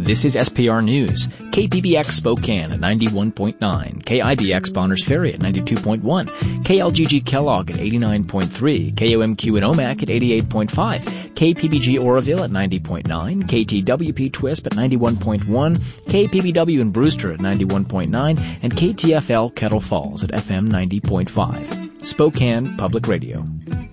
This is SPR News. KPBX Spokane at 91.9, KIBX Bonners Ferry at 92.1, KLGG Kellogg at 89.3, KOMQ in Omak at 88.5, KPBG Oroville at 90.9, KTWP Twisp at 91.1, KPBW in Brewster at 91.9, and KTFL Kettle Falls at FM 90.5. Spokane Public Radio.